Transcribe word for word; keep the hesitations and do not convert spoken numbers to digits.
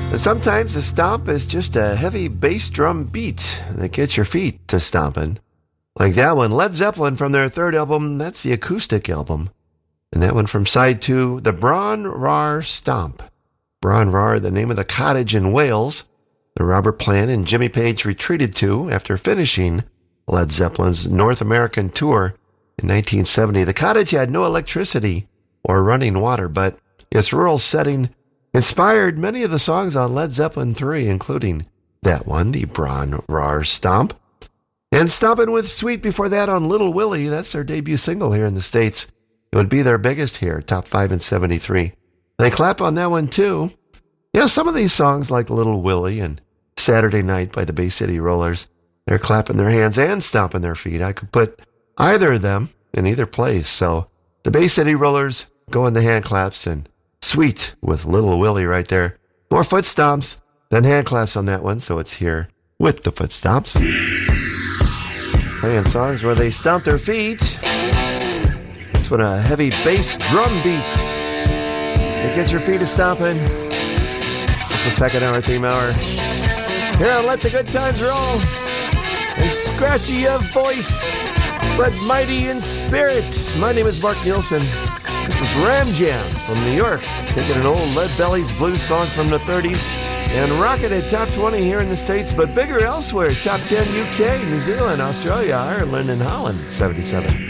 And sometimes a stomp is just a heavy bass drum beat that gets your feet to stomping. Like that one, Led Zeppelin from their third album, that's the acoustic album. And that one from side two, the Bron Rar Stomp. Bron Rar, the name of the cottage in Wales that Robert Plant and Jimmy Page retreated to after finishing Led Zeppelin's North American tour in nineteen seventy. The cottage had no electricity or running water, but its rural setting inspired many of the songs on Led Zeppelin three, including that one, the Bron Rar Stomp. And Stompin' with Sweet before that on Little Willie, that's their debut single here in the States. It would be their biggest here, top five in seventy-three. They clap on that one too. You know, some of these songs like Little Willie and Saturday Night by the Bay City Rollers, they're clapping their hands and stomping their feet. I could put either of them in either place. So the Bay City Rollers go in the hand claps, and Sweet with Little Willie right there. More foot stomps than hand claps on that one, so it's here with the foot stomps. Playing songs where they stomp their feet. This one, a heavy bass drum beat. It gets your feet a stomping. It's a second hour theme hour. Here on Let the Good Times Roll. A scratchy of voice, but mighty in spirit. My name is Mark Nielsen. This is Ram Jam from New York, taking an old Lead Belly's blues song from the thirties and rocking it top twenty here in the States, but bigger elsewhere. Top ten U K, New Zealand, Australia, Ireland, and Holland, seventy-seven.